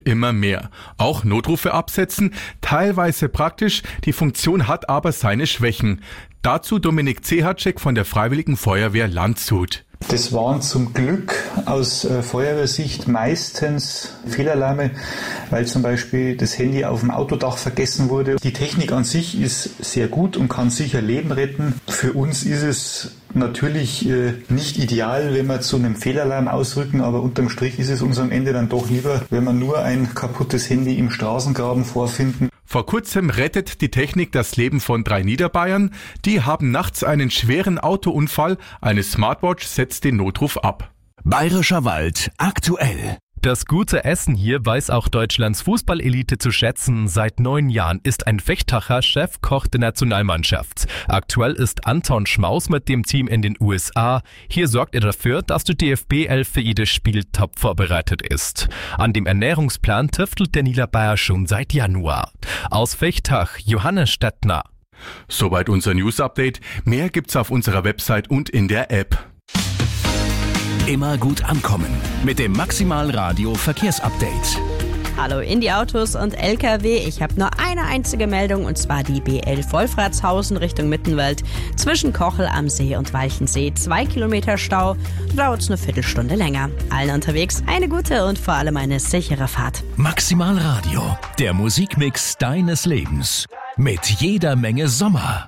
Immer mehr. Auch Notrufe absetzen, teilweise praktisch, die Funktion hat aber seine Schwächen. Dazu Dominik Zehacek von der Freiwilligen Feuerwehr Landshut. Das waren zum Glück aus Feuerwehrsicht meistens Fehlalarme, weil zum Beispiel das Handy auf dem Autodach vergessen wurde. Die Technik an sich ist sehr gut und kann sicher Leben retten. Für uns ist es natürlich nicht ideal, wenn wir zu einem Fehlalarm ausrücken, aber unterm Strich ist es uns am Ende dann doch lieber, wenn wir nur ein kaputtes Handy im Straßengraben vorfinden. Vor kurzem rettet die Technik das Leben von 3 Niederbayern. Die haben nachts einen schweren Autounfall. Eine Smartwatch setzt den Notruf ab. Bayerischer Wald aktuell. Das gute Essen hier weiß auch Deutschlands Fußballelite zu schätzen. Seit 9 Jahren ist ein Vechtacher Chefkoch der Nationalmannschaft. Aktuell ist Anton Schmaus mit dem Team in den USA. Hier sorgt er dafür, dass die DFB-11 für jedes Spiel top vorbereitet ist. An dem Ernährungsplan tüftelt der Niederbayer schon seit Januar. Aus Vechtach, Johannes Stettner. Soweit unser News-Update. Mehr gibt's auf unserer Website und in der App. Immer gut ankommen mit dem Maximalradio Verkehrsupdate. Hallo in die Autos und LKW. Ich habe nur eine einzige Meldung und zwar die B11 Wolfratshausen Richtung Mittenwald. Zwischen Kochel am See und Walchensee 2 Kilometer Stau. Da dauert es eine Viertelstunde länger. Allen unterwegs eine gute und vor allem eine sichere Fahrt. Maximalradio, der Musikmix deines Lebens. Mit jeder Menge Sommer.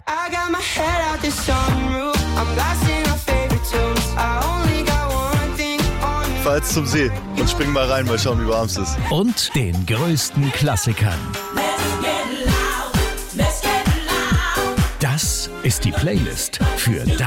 Fahr jetzt zum See und spring mal rein, mal schauen, wie warm es ist. Und den größten Klassikern. Das ist die Playlist für